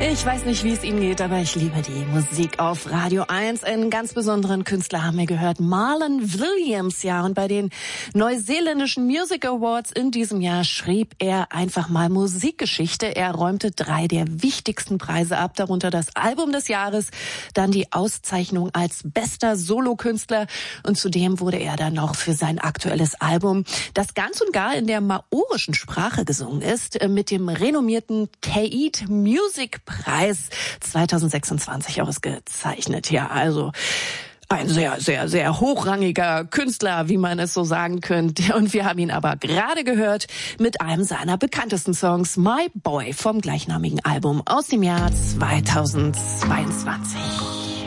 Ich weiß nicht, wie es Ihnen geht, aber ich liebe die Musik auf Radio 1. Einen ganz besonderen Künstler haben wir gehört, Marlon Williams, ja. Und bei den neuseeländischen Music Awards in diesem Jahr schrieb er einfach mal Musikgeschichte. Er räumte 3 der wichtigsten Preise ab, darunter das Album des Jahres, dann die Auszeichnung als bester Solokünstler und zudem wurde er dann noch für sein aktuelles Album, das ganz und gar in der maorischen Sprache gesungen ist, mit dem renommierten Kaid Music Preis 2026 ausgezeichnet. Ja, also ein sehr, sehr, sehr hochrangiger Künstler, wie man es so sagen könnte. Und wir haben ihn aber gerade gehört mit einem seiner bekanntesten Songs, My Boy, vom gleichnamigen Album aus dem Jahr 2022.